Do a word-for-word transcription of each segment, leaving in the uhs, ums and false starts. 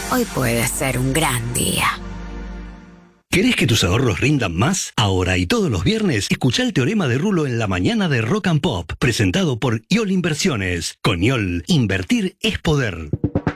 Hoy puede ser un gran día. ¿Querés que tus ahorros rindan más? Ahora y todos los viernes, escuchá el Teorema de Rulo en la mañana de Rock and Pop, presentado por I O L Inversiones. Con I O L, invertir es poder.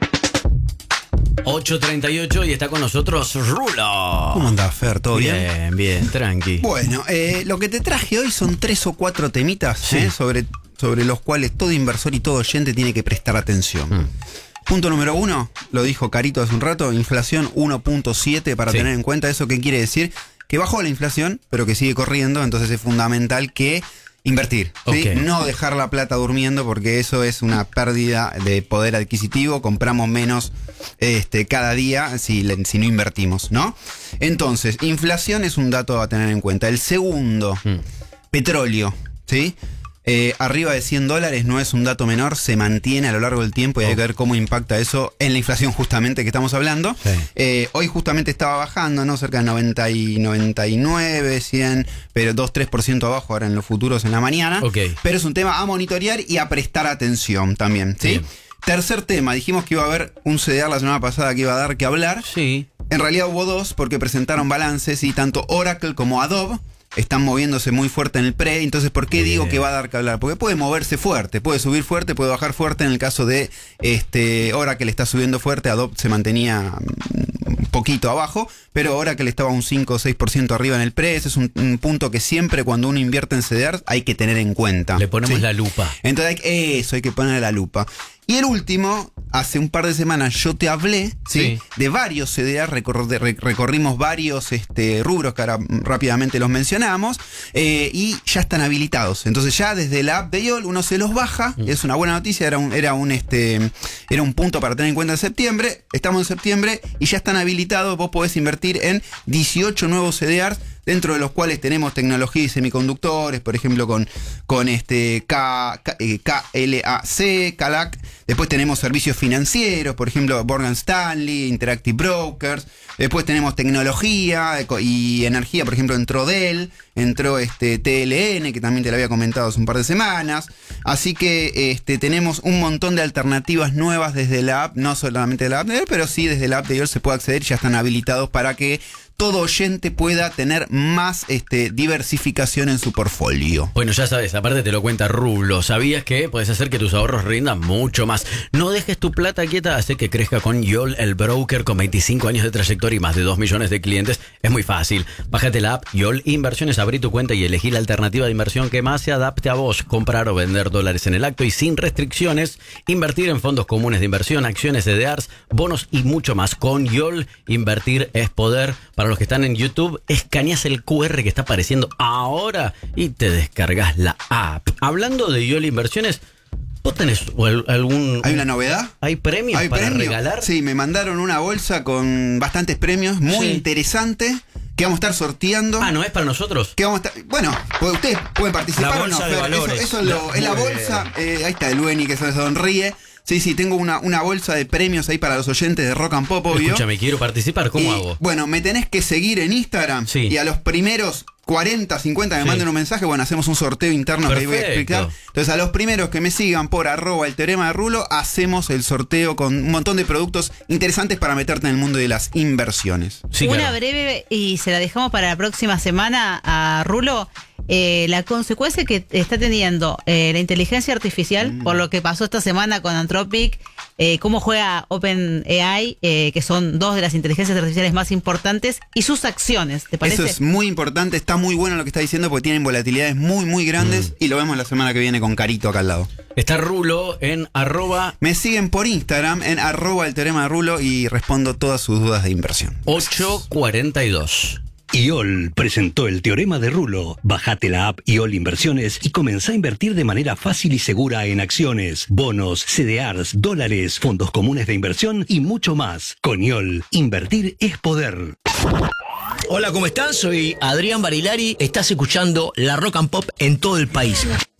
ocho treinta y ocho y está con nosotros Rulo. ¿Cómo andás, Fer? ¿Todo bien? Bien, bien, tranqui. Bueno, eh, lo que te traje hoy son tres o cuatro temitas Sí. eh, sobre, sobre los cuales todo inversor y todo oyente tiene que prestar atención. Mm. Punto número uno, lo dijo Carito hace un rato, inflación uno punto siete para Sí. tener en cuenta. ¿Eso qué quiere decir? Que bajó la inflación, pero que sigue corriendo, entonces es fundamental que invertir, ¿sí? Ok. No dejar la plata durmiendo, porque eso es una pérdida de poder adquisitivo. Compramos menos este, cada día si, le- si no invertimos, ¿no? Entonces, inflación es un dato a tener en cuenta. El segundo, Mm. petróleo, ¿sí? Eh, arriba de cien dólares no es un dato menor, se mantiene a lo largo del tiempo y hay Oh. que ver cómo impacta eso en la inflación justamente que estamos hablando. Sí. Eh, hoy justamente estaba bajando, ¿no? Cerca de noventa y noventa y nueve, cien, pero dos tres por ciento abajo ahora en los futuros en la mañana. Ok. Pero es un tema a monitorear y a prestar atención también, ¿sí? Bien. Tercer tema, dijimos que iba a haber un C D R la semana pasada que iba a dar que hablar. Sí. En realidad hubo dos porque presentaron balances y tanto Oracle como Adobe están moviéndose muy fuerte en el pre. Entonces, ¿por qué Bien. digo que va a dar que hablar? Porque puede moverse fuerte, puede subir fuerte, puede bajar fuerte. En el caso de este Oracle está subiendo fuerte, Adobe se mantenía mm, un poquito abajo, pero Oracle estaba un cinco o seis por ciento arriba en el pre. Ese es un, un punto que siempre cuando uno invierte en C D Rs hay que tener en cuenta. Le ponemos ¿sí? la lupa. Entonces, hay que- eso hay que ponerle la lupa. Y el último, hace un par de semanas yo te hablé, ¿sí? Sí. de varios C D R, recor- de- re- recorrimos varios este, rubros que ahora mm, rápidamente los mencionamos, eh, y ya están habilitados. Entonces ya desde la app de I O L uno se los baja, Mm. es una buena noticia, era un, era un, este, era un punto para tener en cuenta en septiembre. Estamos en septiembre y ya están habilitados, vos podés invertir en dieciocho nuevos C D Rs, dentro de los cuales tenemos tecnología y semiconductores, por ejemplo, con, con este K, K, eh, K L A C, C A L A C. Después tenemos servicios financieros, por ejemplo, Morgan Stanley, Interactive Brokers. Después tenemos tecnología eco- y energía, por ejemplo, entró Dell, entró este T L N, que también te lo había comentado hace un par de semanas. Así que este, tenemos un montón de alternativas nuevas desde la app, no solamente de la app de I O L, pero sí desde la app de I O L se puede acceder y ya están habilitados para que todo oyente pueda tener más este, diversificación en su portfolio. Bueno, ya sabes, aparte te lo cuenta Rulo. ¿Sabías que puedes hacer que tus ahorros rindan mucho más? No dejes tu plata quieta, hace que crezca con I O L, el broker con veinticinco años de trayectoria y más de dos millones de clientes. Es muy fácil. Bájate la app I O L Inversiones, abrí tu cuenta y elegí la alternativa de inversión que más se adapte a vos. Comprar o vender dólares en el acto y sin restricciones. Invertir en fondos comunes de inversión, acciones, C D Rs, bonos y mucho más. Con I O L, invertir es poder. Para los que están en YouTube, escaneas el Q R que está apareciendo ahora y te descargas la app. Hablando de I O L Inversiones, ¿vos tenés al- algún... ¿Hay una novedad? ¿Hay premios ¿Hay para premio? regalar? Sí, me mandaron una bolsa con bastantes premios, muy Sí. interesante, que vamos a estar sorteando. Ah, ¿no es para nosotros? Que vamos a estar, bueno, pues ustedes pueden participar. La o no, bolsa de Fer? valores. Eso, eso es, lo- es la Muy bolsa. eh, ahí está el Lueni que se sonríe. Sí, sí, tengo una, una bolsa de premios ahí para los oyentes de Rock and Pop, obvio. Escúchame, quiero participar. ¿Cómo Y, hago? Bueno, me tenés que seguir en Instagram. Sí. Y a los primeros cuarenta, cincuenta me Sí. manden un mensaje. Bueno, hacemos un sorteo interno que ahí voy a Perfecto. explicar. Entonces, a los primeros que me sigan por arroba el teorema de Rulo, hacemos el sorteo con un montón de productos interesantes para meterte en el mundo de las inversiones. Sí, Una claro. breve, y se la dejamos para la próxima semana a Rulo, eh, la consecuencia que está teniendo eh, la inteligencia artificial, Mm. por lo que pasó esta semana con Anthropic, eh, cómo juega OpenAI, eh, que son dos de las inteligencias artificiales más importantes, y sus acciones, ¿te parece? Eso es muy importante, está muy bueno lo que está diciendo porque tienen volatilidades muy, muy grandes Mm. y lo vemos la semana que viene con Carito acá al lado. Está Rulo en arroba Me siguen por Instagram en arroba el teorema de Rulo y respondo todas sus dudas de inversión. ocho cuarenta y dos. I O L presentó el Teorema de Rulo. Bajate la app I O L Inversiones y comenzá a invertir de manera fácil y segura en acciones, bonos, C D Rs, dólares, fondos comunes de inversión y mucho más. Con I O L, invertir es poder. Hola, ¿cómo están? Soy Adrián Barilari. Estás escuchando la Rock and Pop en todo el país.